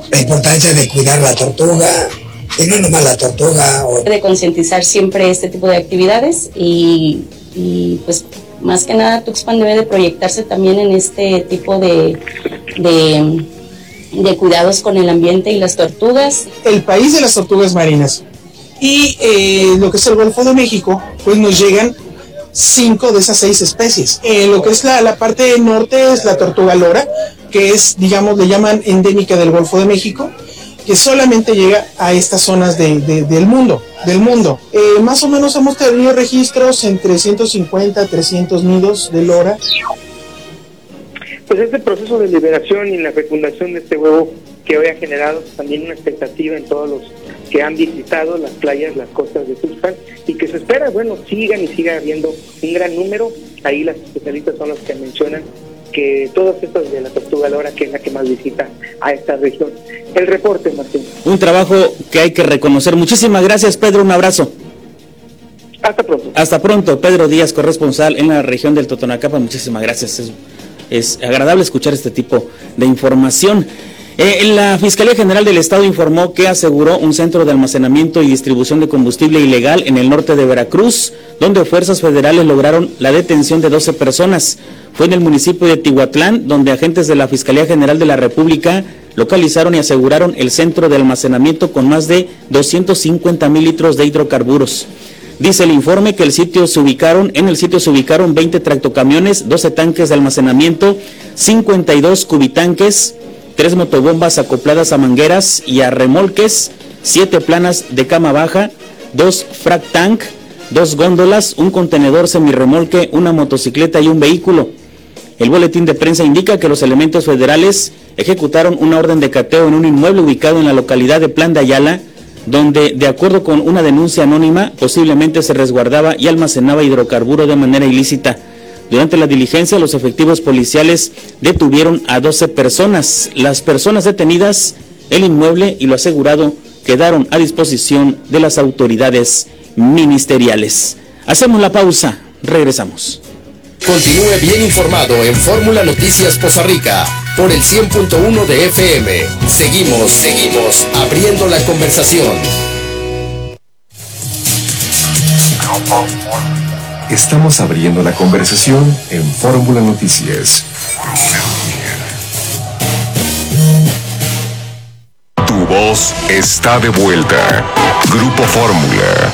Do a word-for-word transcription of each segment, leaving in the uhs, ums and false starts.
la importancia de cuidar la tortuga, y no nomás la tortuga. O... De concientizar siempre este tipo de actividades y, y pues más que nada Tuxpan debe de proyectarse también en este tipo de, de, de cuidados con el ambiente y las tortugas. El país de las tortugas marinas y eh, lo que es el Golfo de México, pues nos llegan cinco de esas seis especies. Eh, lo que es la, la parte norte es la tortuga lora, que es, digamos, le llaman endémica del Golfo de México, que solamente llega a estas zonas de, de, del mundo, del mundo. Eh, más o menos hemos tenido registros entre ciento cincuenta a trescientos nidos de lora. Pues este proceso de liberación y la fecundación de este huevo que hoy ha generado también una expectativa en todos los que han visitado las playas, las costas de Tuxpan, y que se espera, bueno, sigan y siga habiendo un gran número. Ahí las especialistas son las que mencionan que todas estas de la tortuga lora, que es la que más visita a esta región. El reporte, Martín. Un trabajo que hay que reconocer. Muchísimas gracias, Pedro, un abrazo. Hasta pronto. Hasta pronto, Pedro Díaz, corresponsal en la región del Totonacapan. Muchísimas gracias. Es, es agradable escuchar este tipo de información. Eh, la Fiscalía General del Estado informó que aseguró un centro de almacenamiento y distribución de combustible ilegal en el norte de Veracruz, donde fuerzas federales lograron la detención de doce personas. Fue en el municipio de Tihuatlán, donde agentes de la Fiscalía General de la República localizaron y aseguraron el centro de almacenamiento con más de doscientos cincuenta mil litros de hidrocarburos. Dice el informe que el sitio se ubicaron, en el sitio se ubicaron veinte tractocamiones, doce tanques de almacenamiento, cincuenta y dos cubitanques, tres motobombas acopladas a mangueras y a remolques, siete planas de cama baja, dos frac tank, dos góndolas, un contenedor semirremolque, una motocicleta y un vehículo. El boletín de prensa indica que los elementos federales ejecutaron una orden de cateo en un inmueble ubicado en la localidad de Plan de Ayala, donde, de acuerdo con una denuncia anónima, posiblemente se resguardaba y almacenaba hidrocarburo de manera ilícita. Durante la diligencia, los efectivos policiales detuvieron a doce personas. Las personas detenidas, el inmueble y lo asegurado quedaron a disposición de las autoridades ministeriales. Hacemos la pausa, regresamos. Continúe bien informado en Fórmula Noticias Poza Rica por el cien punto uno de F M. Seguimos, seguimos abriendo la conversación. Estamos abriendo la conversación en Fórmula Noticias. Tu voz está de vuelta. Grupo Fórmula.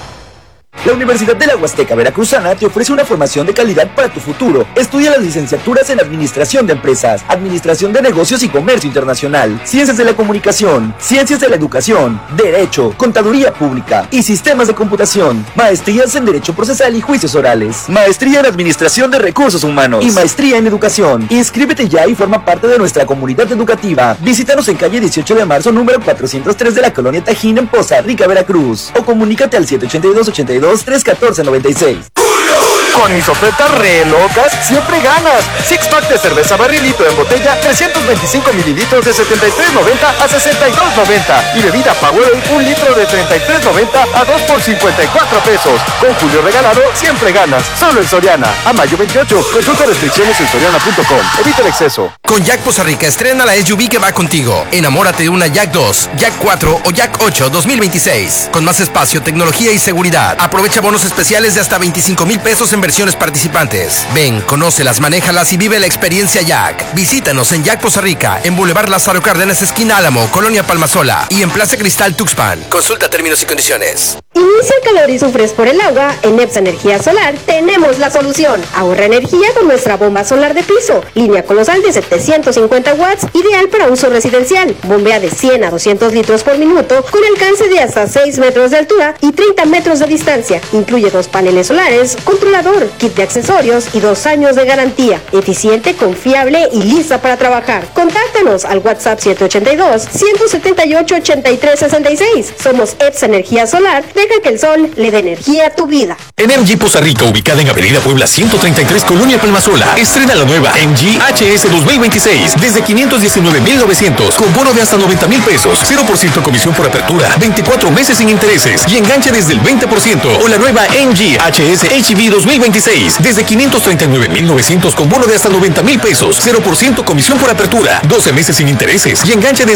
La Universidad de la Huasteca Veracruzana te ofrece una formación de calidad para tu futuro. Estudia las licenciaturas en Administración de Empresas, Administración de Negocios y Comercio Internacional, Ciencias de la Comunicación, Ciencias de la Educación, Derecho, Contaduría Pública y Sistemas de Computación. Maestrías en Derecho Procesal y Juicios Orales. Maestría en Administración de Recursos Humanos y Maestría en Educación. Inscríbete ya y forma parte de nuestra comunidad educativa. Visítanos en calle dieciocho de marzo, número cuatrocientos tres de la Colonia Tajín en Poza Rica, Veracruz. O comunícate al siete ocho dos, ochenta y dos, tres uno cuatro nueve seis. Con mis ofertas re locas, siempre ganas. Six pack de cerveza barrilito en botella, trescientos veinticinco mililitros de setenta y tres noventa a sesenta y dos noventa. Y bebida Powerade, un litro de treinta y tres noventa a dos por cincuenta y cuatro pesos. Con Julio regalado, siempre ganas. Solo en Soriana. A mayo veintiocho. Consulta restricciones en soriana punto com. Evita el exceso. Con Jack Poza Rica estrena la S U V que va contigo. Enamórate de una Jack dos, Jack cuatro o Jack ocho dos mil veintiséis. Con más espacio, tecnología y seguridad. Aprovecha bonos especiales de hasta veinticinco mil pesos en versiones participantes. Ven, conócelas, manéjalas y vive la experiencia Jack. Visítanos en Jack Poza Rica, en Boulevard Lázaro Cárdenas, esquina Álamo, Colonia Palmasola, y en Plaza Cristal Tuxpan. Consulta términos y condiciones. Inicia el calor y sufres por el agua. En EPSA Energía Solar tenemos la solución. Ahorra energía con nuestra bomba solar de piso. Línea colosal de setecientos cincuenta watts, ideal para uso residencial. Bombea de cien a doscientos litros por minuto, con alcance de hasta seis metros de altura y treinta metros de distancia. Incluye dos paneles solares, controlador, kit de accesorios y dos años de garantía. Eficiente, confiable y lista para trabajar. Contáctanos al WhatsApp siete ocho dos, uno siete ocho, ocho tres seis seis. Somos EPSA Energía Solar. Deja que el sol le dé energía a tu vida. En M G Poza Rica, ubicada en Avenida Puebla ciento treinta y tres, Colonia Palmasola, estrena la nueva M G H S dos mil veintiséis desde quinientos diecinueve mil novecientos, con bono de hasta noventa mil pesos, cero por ciento comisión por apertura, veinticuatro meses sin intereses y enganche desde el veinte por ciento. O la nueva M G H S H V dos mil veintiséis desde quinientos treinta y nueve mil novecientos, con bono de hasta noventa mil pesos, cero por ciento comisión por apertura, doce meses sin intereses y enganche desde